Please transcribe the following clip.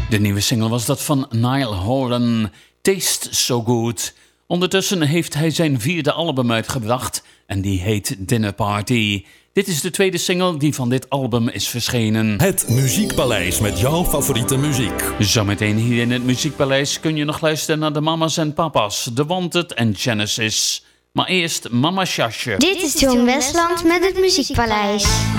De nieuwe single was dat van Niall Horan, Taste So Good. Ondertussen heeft hij zijn 4e album uitgebracht en die heet Dinner Party. Dit is de 2e single die van dit album is verschenen. Het Muziekpaleis met jouw favoriete muziek. Zometeen hier in het Muziekpaleis kun je nog luisteren naar de mama's en papa's, The Wanted en Genesis. Maar eerst Mama Sjasje. Dit is Jong Westland met het Muziekpaleis.